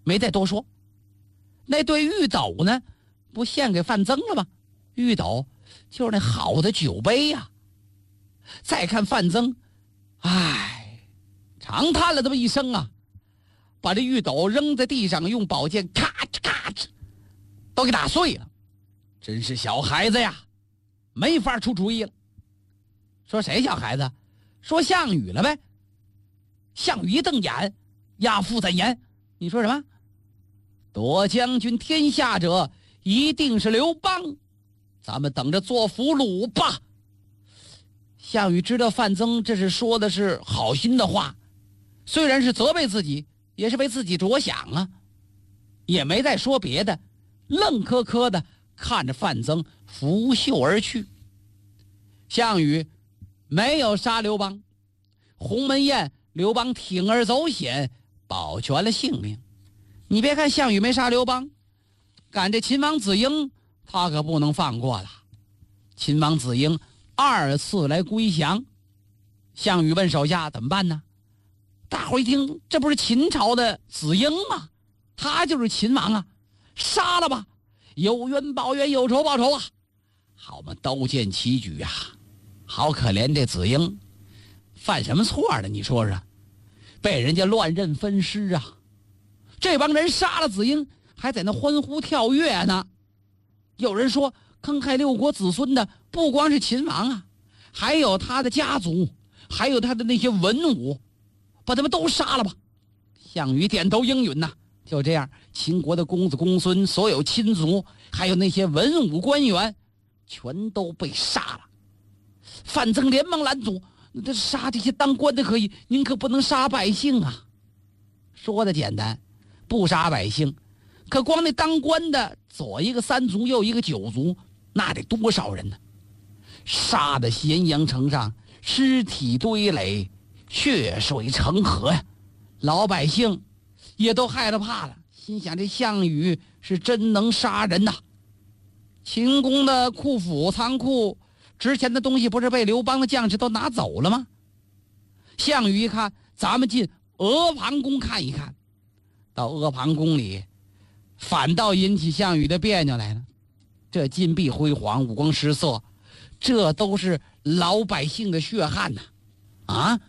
没再多说。那对玉斗呢，不献给范增了吗？玉斗就是那好的酒杯呀。再看范增，长叹了这么一声啊，把这玉斗扔在地上，用宝剑咔哧咔哧都给打碎了。真是小孩子呀，没法出主意了。说谁小孩子？说项羽了呗。项羽一瞪眼，亚父怎言？你说什么？夺将军天下者，一定是刘邦，咱们等着做俘虏吧。项羽知道范增这是说的是好心的话，虽然是责备自己，也是为自己着想啊，也没再说别的，愣磕磕的看着范增拂袖而去。项羽没有杀刘邦，鸿门宴刘邦铤而走险，保全了性命。你别看项羽没杀刘邦，赶这秦王子婴他可不能放过了。秦王子婴2次来归降，项羽问手下怎么办呢？大伙一听，这不是秦朝的子婴吗？他就是秦王啊，杀了吧，有冤报冤，有仇报仇啊。好嘛，刀剑齐举啊，好可怜这子婴，犯什么错了？你说说，被人家乱刃分尸啊！这帮人杀了子婴，还在那欢呼跳跃呢。有人说，坑害6国子孙的不光是秦王啊，还有他的家族，还有他的那些文武，把他们都杀了吧。项羽点头应允呐。就这样，秦国的公子公孙，所有亲族，还有那些文武官员，全都被杀了。范增连忙拦阻，这杀这些当官的可以，您可不能杀百姓啊。说的简单，不杀百姓，可光那当官的，左一个3族，右一个9族，那得多少人呢？杀的咸阳城上尸体堆垒，血水成河呀！老百姓也都害了怕了，心想这项羽是真能杀人呐。秦宫的库府仓库值钱的东西不是被刘邦的将士都拿走了吗？项羽一看，咱们进阿房宫看一看。到阿房宫里，反倒引起项羽的别扭来了。这金碧辉煌，五光十色，这都是老百姓的血汗呐！啊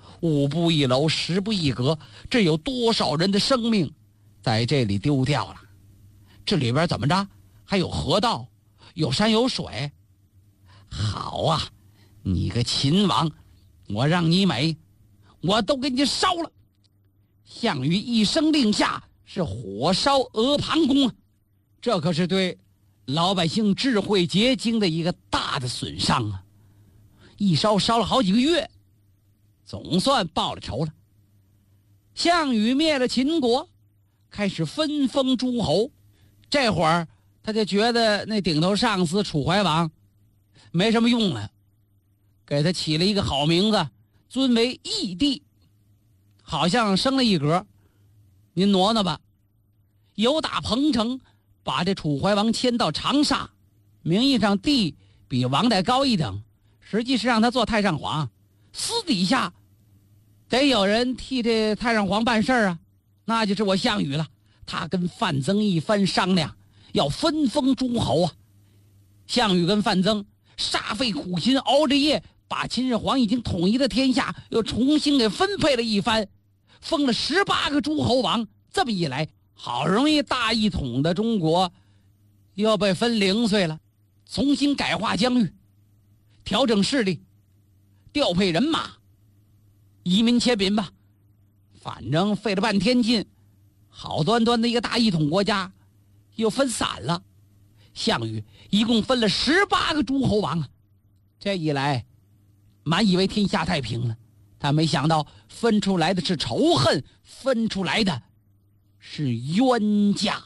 ，5步1楼，10步1阁，这有多少人的生命在这里丢掉了？这里边怎么着？还有河道，有山有水。好啊，你个秦王，我让你美，我都给你烧了。项羽一声令下，是火烧阿房宫啊！这可是对老百姓智慧结晶的一个大的损伤啊！一烧烧了好几个月，总算报了仇了。项羽灭了秦国，开始分封诸侯。这会儿他就觉得那顶头上司楚怀王没什么用了，给他起了一个好名字，尊为义帝，好像升了一格。您挪挪吧，由打彭城把这楚怀王迁到长沙，名义上帝比王得高一等，实际是让他做太上皇，私底下得有人替这太上皇办事啊，那就是我项羽了。他跟范增一番商量，要分封诸侯啊。项羽跟范增煞费苦心，熬着夜把秦始皇已经统一的天下又重新给分配了一番，封了18个诸侯王。这么一来，好容易大一统的中国又被分零碎了，重新改划疆域，调整势力，调配人马，移民迁民吧。反正费了半天劲，好端端的一个大一统国家又分散了。项羽一共分了18个诸侯王啊！这一来，满以为天下太平了，但没想到分出来的是仇恨，分出来的是冤家。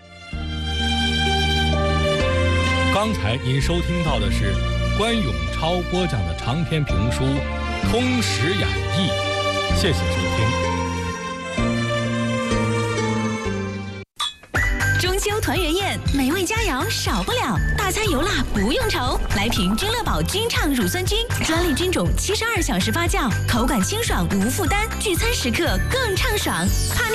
刚才您收听到的是关永超播讲的长篇评书《通史演义》，谢谢收听。 中秋团圆宴，美味佳肴少不了，大餐油辣不用愁，来瓶君乐宝君畅乳酸菌，专利菌种，72小时发酵，口感清爽无负担，聚餐时刻更畅爽。